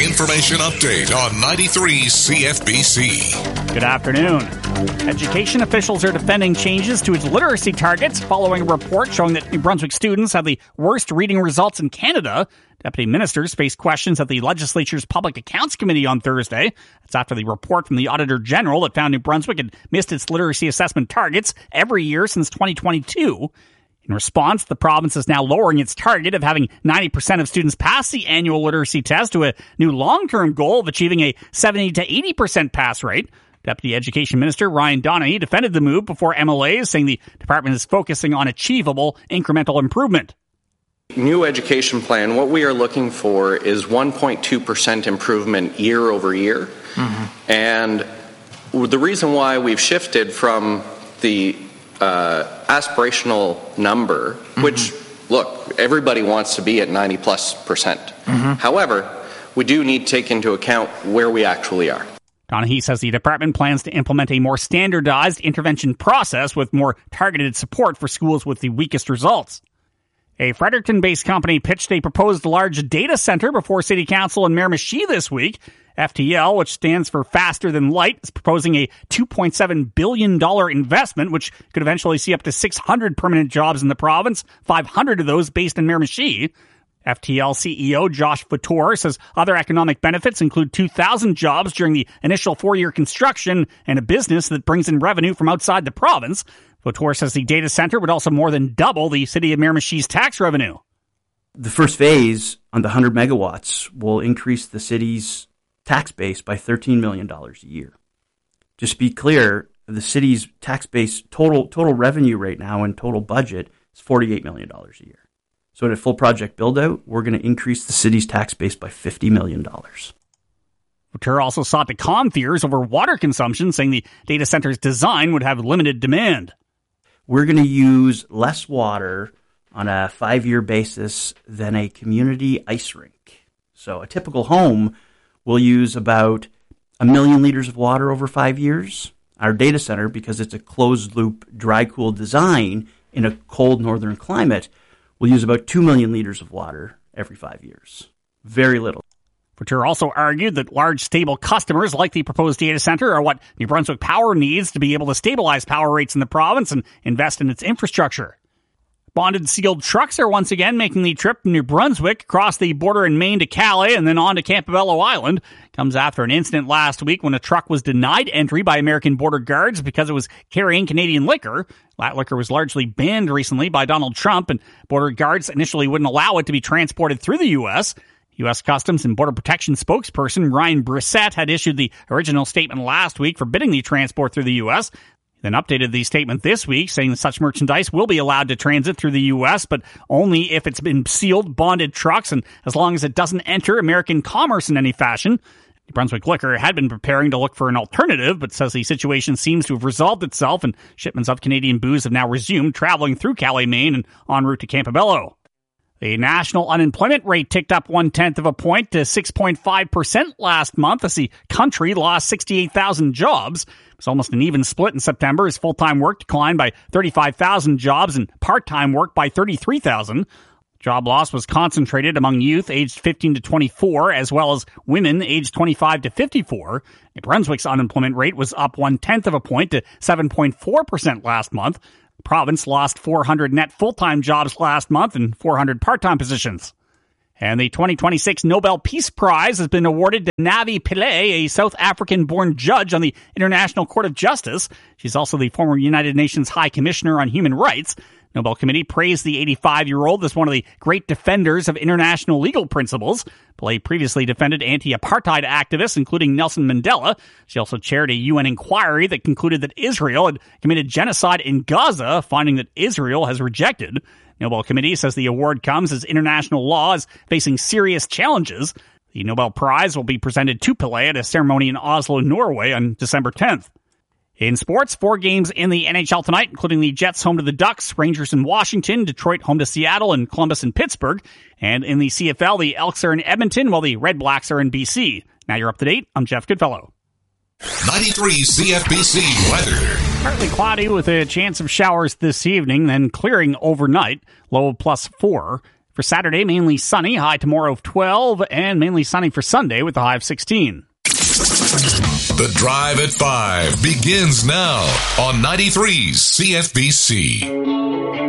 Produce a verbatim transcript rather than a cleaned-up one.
Information update on ninety-three C F B C. Good afternoon. Education officials are defending changes to its literacy targets following a report showing that New Brunswick students have the worst reading results in Canada. Deputy ministers faced questions at the legislature's Public Accounts Committee on Thursday. That's after the report from the Auditor General that found New Brunswick had missed its literacy assessment targets every year since twenty twenty-two. In response, the province is now lowering its target of having ninety percent of students pass the annual literacy test to a new long-term goal of achieving a seventy to eighty percent pass rate. Deputy Education Minister Ryan Donaghy defended the move before M L As, saying the department is focusing on achievable incremental improvement. New education plan, what we are looking for is one point two percent improvement year over year. Mm-hmm. And the reason why we've shifted from the uh, aspirational number, mm-hmm. which, look, everybody wants to be at ninety plus percent. Mm-hmm. However, we do need to take into account where we actually are. Donaghy says the department plans to implement a more standardized intervention process with more targeted support for schools with the weakest results. A Fredericton-based company pitched a proposed large data center before City Council in Miramichi this week. F T L, which stands for Faster Than Light, is proposing a two point seven billion dollars investment, which could eventually see up to six hundred permanent jobs in the province, five hundred of those based in Miramichi. F T L C E O Josh Fatour says other economic benefits include two thousand jobs during the initial four-year construction and a business that brings in revenue from outside the province. Fatour says the data center would also more than double the city of Miramichi's tax revenue. The first phase on the one hundred megawatts will increase the city's tax base by thirteen million dollars a year. Just to be clear, the city's tax base total total revenue right now and total budget is forty-eight million dollars a year. So at a full project build-out, we're going to increase the city's tax base by fifty million dollars. Fatour also sought to calm fears over water consumption, saying the data center's design would have limited demand. We're going to use less water on a five-year basis than a community ice rink. So a typical home will use about a million liters of water over five years. Our data center, because it's a closed-loop, dry-cooled design in a cold northern climate, will use about two million liters of water every five years. Very little. Fatour also argued that large, stable customers like the proposed data center are what New Brunswick Power needs to be able to stabilize power rates in the province and invest in its infrastructure. Bonded sealed trucks are once again making the trip from New Brunswick across the border in Maine to Calais and then on to Campobello Island. Comes after an incident last week when a truck was denied entry by American border guards because it was carrying Canadian liquor. That liquor was largely banned recently by Donald Trump, and border guards initially wouldn't allow it to be transported through the U S. U S Customs and Border Protection spokesperson Ryan Brissett had issued the original statement last week forbidding the transport through the U S, then updated the statement this week saying that such merchandise will be allowed to transit through the U S, but only if it's been sealed, bonded trucks, and as long as it doesn't enter American commerce in any fashion. New Brunswick Liquor had been preparing to look for an alternative, but says the situation seems to have resolved itself, and shipments of Canadian booze have now resumed traveling through Calais, Maine, and en route to Campobello. The national unemployment rate ticked up one-tenth of a point to six point five percent last month as the country lost sixty-eight thousand jobs. It was almost an even split in September as full-time work declined by thirty-five thousand jobs and part-time work by thirty-three thousand. Job loss was concentrated among youth aged fifteen to twenty-four as well as women aged twenty-five to fifty-four. New Brunswick's unemployment rate was up one-tenth of a point to seven point four percent last month. The province lost four hundred net full-time jobs last month and four hundred part-time positions. And the twenty twenty-six Nobel Peace Prize has been awarded to Navi Pillay, a South African-born judge on the International Court of Justice. She's also the former United Nations High Commissioner on Human Rights. Nobel Committee praised the eighty-five-year-old as one of the great defenders of international legal principles. Pillay previously defended anti-apartheid activists, including Nelson Mandela. She also chaired a U N inquiry that concluded that Israel had committed genocide in Gaza, finding that Israel has rejected. Nobel Committee says the award comes as international law is facing serious challenges. The Nobel Prize will be presented to Pillay at a ceremony in Oslo, Norway on December tenth. In sports, four games in the N H L tonight, including the Jets home to the Ducks, Rangers in Washington, Detroit home to Seattle, and Columbus and Pittsburgh. And in the C F L, the Elks are in Edmonton, while the Red Blacks are in B C. Now you're up to date. I'm Jeff Goodfellow. ninety-three C F B C weather. Partly cloudy with a chance of showers this evening, then clearing overnight, low of plus four. For Saturday, mainly sunny, high tomorrow of twelve, and mainly sunny for Sunday with a high of sixteen. The Drive at five begins now on ninety-three C F B C.